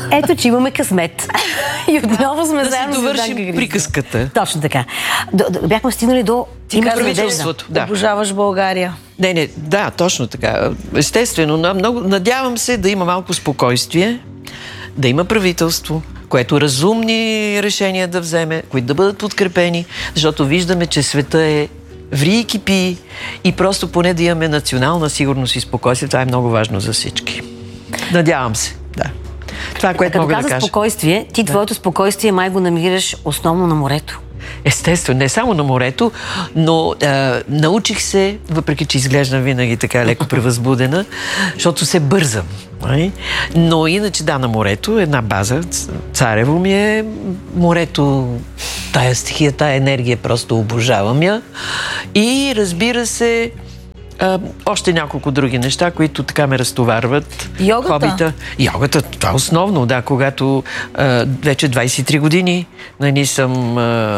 Ето, че имаме късмет. И отново сме заедно с довършим приказката. Точно така. Бяхме стигнали до правителството. Да. Обожаваш България. Не, да, точно така. Естествено, надявам се да има малко спокойствие, да има правителство, което разумни решения да вземе, които да бъдат подкрепени, защото виждаме, че света ври и кипи и просто поне да имаме национална сигурност и спокойствие. Това е много важно за всички. Надявам се, да. Това, което мога да кажа. Спокойствие, ти твоето спокойствие май го намираш основно на морето. Естествено, не само на морето, но научих се, въпреки че изглеждам винаги така леко превъзбудена, защото се бързам. Но иначе да, на морето, една база, Царево ми е морето, тая стихия, тая енергия, просто обожавам я. И разбира се, още няколко други неща, които така ме разтоварват. Йогата? Хобита. Йогата, това е основно, да, когато вече 23 години съм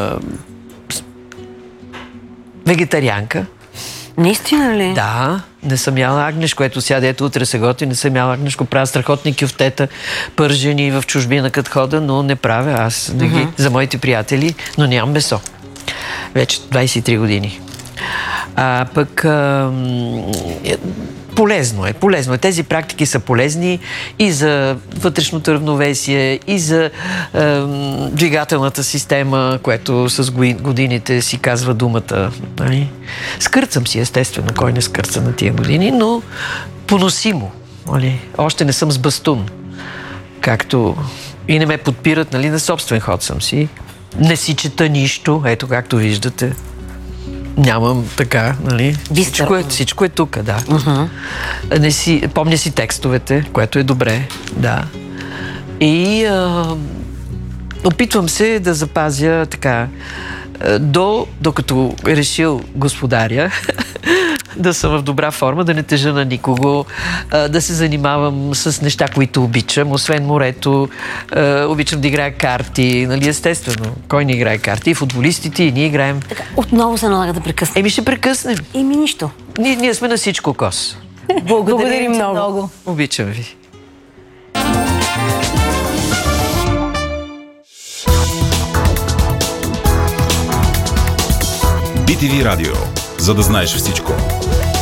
вегетарианка. Наистина ли? Да, не съм яла агнеш, което сега дето утре се готи, не съм яла агнешко, правя страхотни кюфтета, пържени в чужбина като хода, но не правя аз за моите приятели, но нямам месо. Вече 23 години. Пък полезно е. Тези практики са полезни и за вътрешното равновесие, и за двигателната система, което с годините си казва думата. Скърцам си, естествено, кой не скърца на тия години, но поносимо. Още не съм с бастун. Както и не ме подпират, на собствен ход съм си. Не си чета нищо, ето както виждате. Нямам така, Всичко е тук, да. Помня си текстовете, което е добре, да. И опитвам се да запазя така, докато е решил господаря, да съм в добра форма, да не тежа на никого, да се занимавам с неща, които обичам. Освен морето, обичам да играя карти. Естествено, кой не играе карти? И футболистите, и ние играем. Така, отново се налага да прекъснем. Ще прекъснем. Нищо. Ние сме на всичко кос. Благодарим много. Обичам ви. BTV Радио. За да знаеш всичко.